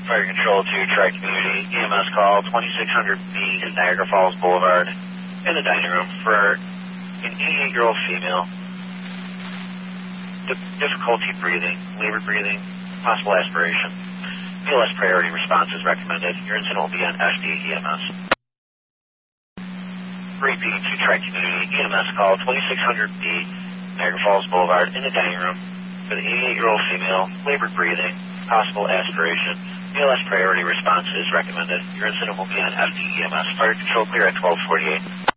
Fire Control to Tri-Community, EMS call 2600B in Niagara Falls Boulevard, in the dining room for an 88-year-old female. Difficulty breathing, labored breathing, possible aspiration. BLS priority response is recommended. Your incident will be on FD EMS. Repeat to Tri-Community, EMS call 2600B, Niagara Falls Boulevard, in the dining room for the 88-year-old female, labored breathing, possible aspiration. BLS priority response is recommended. Your incident will be on FD EMS. Fire Control clear at 1248.